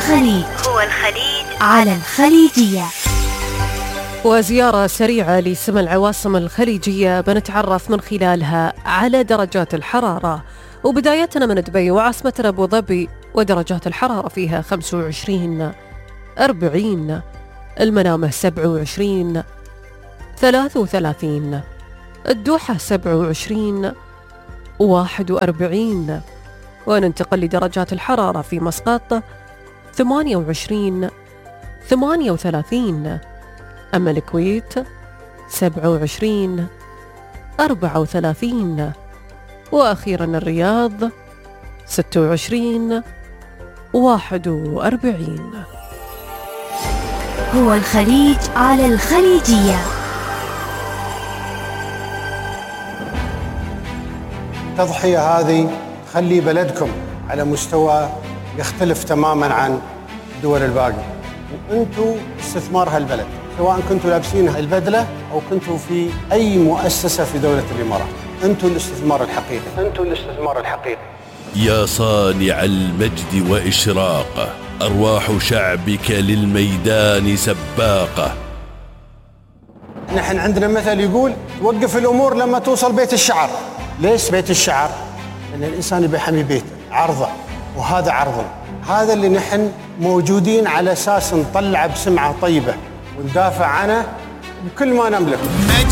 الخليج على الخليجية. وزيارة سريعة لسمى العواصم الخليجية بنتعرف من خلالها على درجات الحرارة، وبدايتنا من دبي وعاصمتنا أبو ظبي، ودرجات الحرارة فيها 25 40، المنامة 27 33، الدوحة 27 41، وننتقل لدرجات الحرارة في مسقط 28 38، أما الكويت 27 34، وأخيرا الرياض 26 41. هو الخليج على الخليجية. التضحية هذه تخلي بلدكم على مستوى يختلف تماماً عن الدول الباقية، وأنتوا استثمار هالبلد، سواء كنتوا لابسين البدلة أو كنتوا في أي مؤسسة في دولة الإمارات. أنتوا الاستثمار الحقيقي. يا صانع المجد وإشراقه، أرواح شعبك للميدان سباقة. نحن عندنا مثل يقول توقف الأمور لما توصل بيت الشعر. ليش بيت الشعر؟ لأن الإنسان يبي يحمي بيته، عرضه، وهذا عرضنا. هذا اللي نحن موجودين على أساس نطلع بسمعة طيبة وندافع عنه بكل ما نملك.